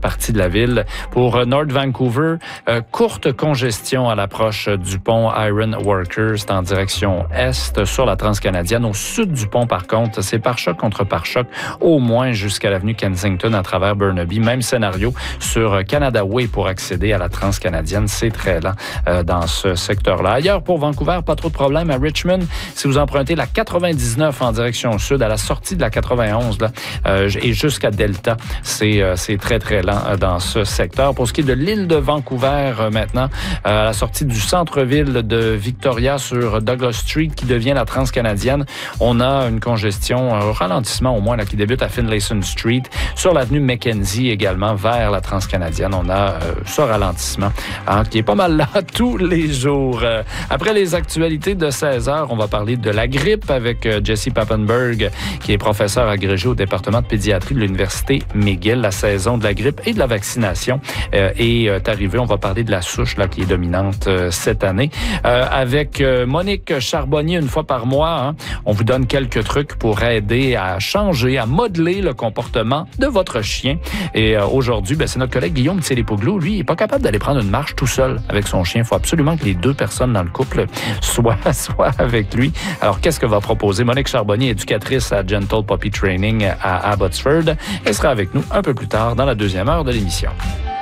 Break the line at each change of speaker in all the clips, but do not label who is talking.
partie de la ville. Pour North Vancouver, courte congestion à l'approche du pont Iron Workers en direction est sur la Transcanadienne. Au sud du pont, par contre, c'est pare-choc contre pare-choc, au moins jusqu'à l'avenue Kensington à travers Burnaby. Même scénario sur Canada Way pour accéder à la Transcanadienne. C'est très lent dans ce secteur-là. Ailleurs, pour Vancouver, pas trop de problème. À Richmond, si vous empruntez la 99 en direction sud, à la sortie de la 91 là, et jusqu'à Delta, c'est très, très lent dans ce secteur. Pour ce qui est de l'île de Vancouver, maintenant, à la sortie du centre-ville de Victoria sur Douglas Street, qui devient la Transcanadienne, on a une congestion, un ralentissement au moins, là, qui débute à Finlayson Street. Sur l'avenue Mackenzie également, vers la Transcanadienne, on a ce ralentissement qui est pas mal là tous les jours. Après les actualités de 16h, on va parler de la grippe avec Jesse Papenburg, qui est professeur agrégé au département de pédiatrie de l'Université McGill. La saison de la grippe et de la vaccination est arrivée. On va parler de la souche là, qui est dominante cette année. Avec Monique Charbonnier, une fois par mois, on vous donne quelques trucs pour aider à changer, à modeler le comportement de votre chien. Et aujourd'hui, c'est notre collègue Guillaume Tselepoglou. Lui, il n'est pas capable d'aller prendre une marche tout seul avec son chien. Il faut absolument que les deux personnes dans le couple soient avec lui. Alors, qu'est-ce que va proposer Monique Charbonnier, éducatrice à Gentle Puppy Training à Abbotsford? Elle sera avec nous un peu plus tard dans la deuxième heure de l'émission.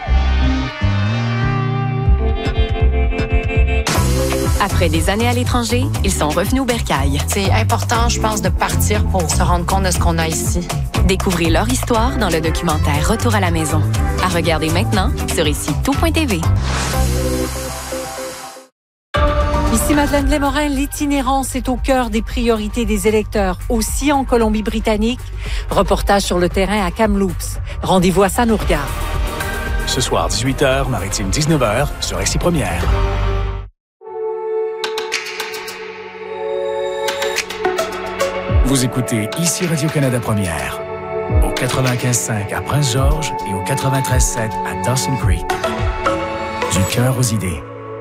Après des années à l'étranger, ils sont revenus au Bercail.
C'est important, je pense, de partir pour se rendre compte de ce qu'on a ici.
Découvrez leur histoire dans le documentaire Retour à la maison. À regarder maintenant sur ici-tout.tv.
Ici Madeleine Blais-Morin, l'itinérance est au cœur des priorités des électeurs, aussi en Colombie-Britannique. Reportage sur le terrain à Kamloops. Rendez-vous à Sanourgard.
Ce soir, 18h, Maritime 19h, sur Ici Première. Vous écoutez Ici Radio-Canada Première, au 95.5 à Prince-Georges et au 93.7 à Dawson Creek. Du cœur aux idées.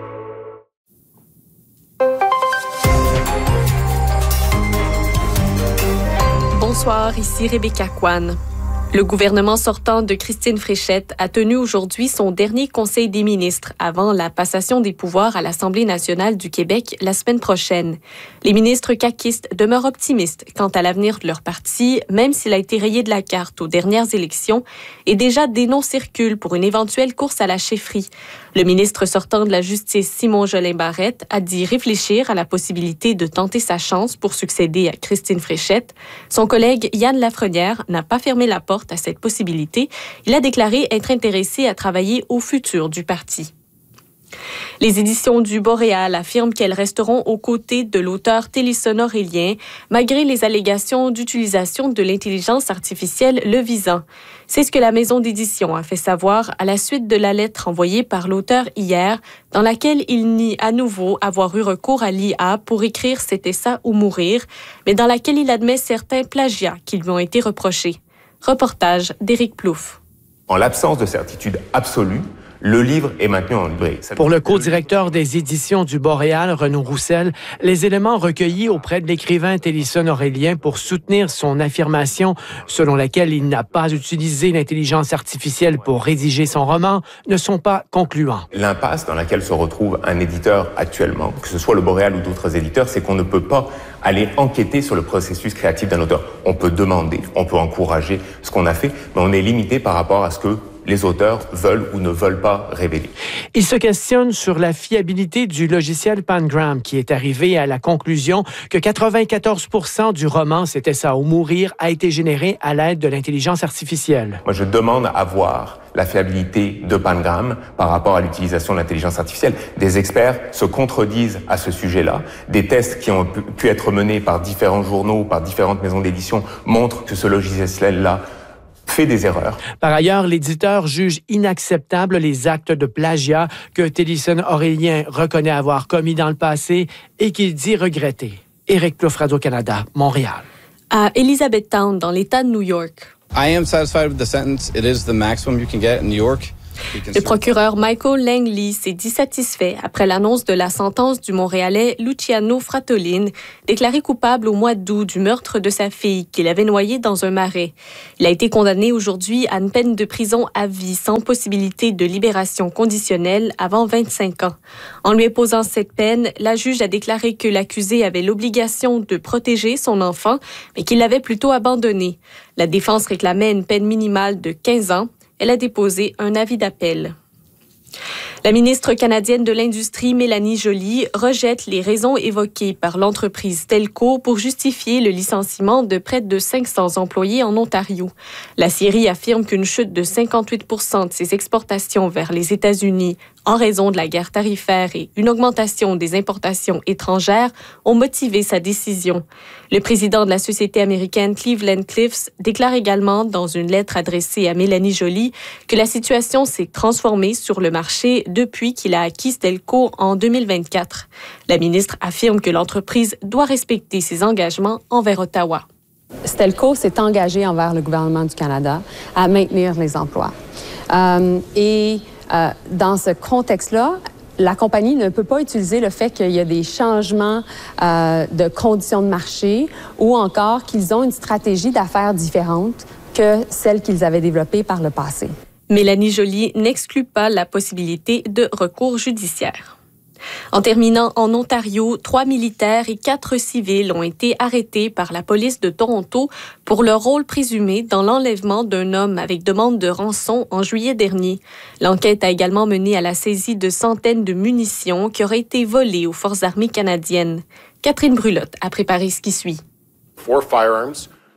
Bonsoir, ici Rebecca Kwan. Le gouvernement sortant de Christine Fréchette a tenu aujourd'hui son dernier Conseil des ministres avant la passation des pouvoirs à l'Assemblée nationale du Québec la semaine prochaine. Les ministres caquistes demeurent optimistes quant à l'avenir de leur parti, même s'il a été rayé de la carte aux dernières élections, et déjà des noms circulent pour une éventuelle course à la chefferie. Le ministre sortant de la Justice, Simon Jolin-Barrette, a dit réfléchir à la possibilité de tenter sa chance pour succéder à Christine Fréchette. Son collègue Yann Lafrenière n'a pas fermé la porte à cette possibilité. Il a déclaré être intéressé à travailler au futur du parti. Les éditions du Boréal affirment qu'elles resteront aux côtés de l'auteur Télisson Aurélien, malgré les allégations d'utilisation de l'intelligence artificielle le visant. C'est ce que la maison d'édition a fait savoir à la suite de la lettre envoyée par l'auteur hier, dans laquelle il nie à nouveau avoir eu recours à l'IA pour écrire C'était ça ou mourir, mais dans laquelle il admet certains plagiats qui lui ont été reprochés. Reportage d'Éric Plouffe.
En l'absence de certitude absolue, le livre est maintenu en librairie.
Pour le co-directeur des éditions du Boréal, Renaud Roussel, les éléments recueillis auprès de l'écrivain Télisson Aurélien pour soutenir son affirmation selon laquelle il n'a pas utilisé l'intelligence artificielle pour rédiger son roman ne sont pas concluants.
L'impasse dans laquelle se retrouve un éditeur actuellement, que ce soit le Boréal ou d'autres éditeurs, c'est qu'on ne peut pas aller enquêter sur le processus créatif d'un auteur. On peut demander, on peut encourager ce qu'on a fait, mais on est limité par rapport à ce que les auteurs veulent ou ne veulent pas révéler.
Il se questionne sur la fiabilité du logiciel Pangram, qui est arrivé à la conclusion que 94% du roman C'était ça ou mourir a été généré à l'aide de l'intelligence artificielle.
Moi, je demande à voir la fiabilité de Pangram par rapport à l'utilisation de l'intelligence artificielle. Des experts se contredisent à ce sujet-là. Des tests qui ont pu être menés par différents journaux, par différentes maisons d'édition, montrent que ce logiciel-là fait des erreurs.
Par ailleurs, l'éditeur juge inacceptable les actes de plagiat que Télisson Aurélien reconnaît avoir commis dans le passé et qu'il dit regretter. Éric Plouffe, Radio-Canada, Montréal.
À Elizabethtown, dans l'État de New York.
I am satisfied with the sentence. It is the maximum you can get in New York.
Le procureur Michael Langley s'est dit satisfait après l'annonce de la sentence du Montréalais Luciano Fratolin, déclaré coupable au mois d'août du meurtre de sa fille qu'il avait noyée dans un marais. Il a été condamné aujourd'hui à une peine de prison à vie sans possibilité de libération conditionnelle avant 25 ans. En lui imposant cette peine, la juge a déclaré que l'accusé avait l'obligation de protéger son enfant, mais qu'il l'avait plutôt abandonné. La défense réclamait une peine minimale de 15 ans. Elle a déposé un avis d'appel. La ministre canadienne de l'Industrie, Mélanie Joly, rejette les raisons évoquées par l'entreprise Stelco pour justifier le licenciement de près de 500 employés en Ontario. La Scierie affirme qu'une chute de 58% de ses exportations vers les États-Unis en raison de la guerre tarifaire et une augmentation des importations étrangères ont motivé sa décision. Le président de la société américaine Cleveland Cliffs déclare également dans une lettre adressée à Mélanie Joly que la situation s'est transformée sur le marché depuis qu'il a acquis Stelco en 2024. La ministre affirme que l'entreprise doit respecter ses engagements envers Ottawa.
Stelco s'est engagé envers le gouvernement du Canada à maintenir les emplois. Dans ce contexte-là, la compagnie ne peut pas utiliser le fait qu'il y a des changements de conditions de marché ou encore qu'ils ont une stratégie d'affaires différente que celle qu'ils avaient développée par le passé.
Mélanie Joly n'exclut pas la possibilité de recours judiciaire. En terminant, en Ontario, 3 militaires et 4 civils ont été arrêtés par la police de Toronto pour leur rôle présumé dans l'enlèvement d'un homme avec demande de rançon en juillet dernier. L'enquête a également mené à la saisie de centaines de munitions qui auraient été volées aux Forces armées canadiennes. Catherine Brulotte a préparé ce qui suit.
4 firearms.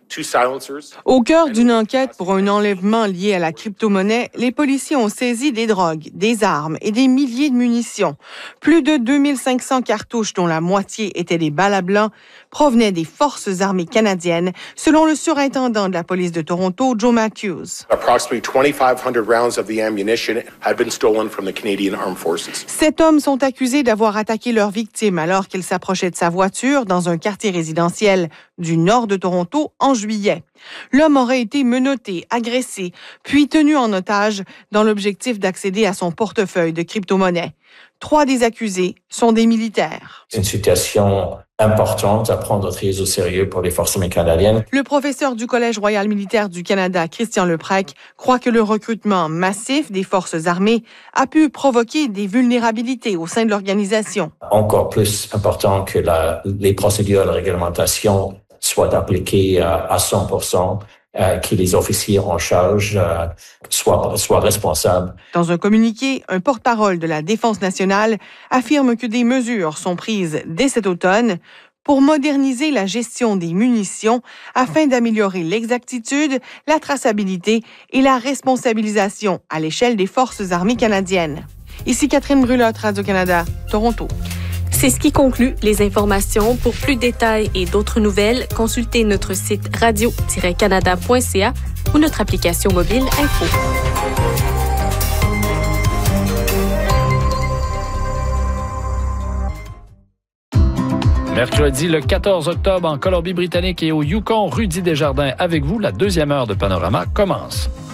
Au cœur d'une enquête pour un enlèvement lié à la crypto-monnaie, les policiers ont saisi des drogues, des armes et des milliers de munitions. Plus de 2500 cartouches, dont la moitié étaient des balles à blanc, provenaient des Forces armées canadiennes, selon le surintendant de la police de Toronto, Joe Matthews.
Approximately 2,500 rounds of the ammunition had been stolen from the Canadian Armed Forces.
7 hommes sont accusés d'avoir attaqué leur victime alors qu'ils s'approchaient de sa voiture dans un quartier résidentiel du nord de Toronto en juillet. L'homme aurait été menotté, agressé, puis tenu en otage dans l'objectif d'accéder à son portefeuille de crypto-monnaie. 3 des accusés sont des militaires.
C'est une situation importante à prendre très au sérieux pour les Forces armées canadiennes.
Le professeur du Collège royal militaire du Canada, Christian Leprec, croit que le recrutement massif des Forces armées a pu provoquer des vulnérabilités au sein de l'organisation.
Encore plus important que les procédures de réglementation soient appliquées à 100%, que les officiers en charge soient responsables.
Dans un communiqué, un porte-parole de la Défense nationale affirme que des mesures sont prises dès cet automne pour moderniser la gestion des munitions afin d'améliorer l'exactitude, la traçabilité et la responsabilisation à l'échelle des Forces armées canadiennes. Ici Catherine Brulotte, Radio-Canada, Toronto.
C'est ce qui conclut les informations. Pour plus de détails et d'autres nouvelles, consultez notre site radio-canada.ca ou notre application mobile Info.
Mercredi, le 14 octobre, en Colombie-Britannique et au Yukon, Rudy Desjardins avec vous. La deuxième heure de Panorama commence.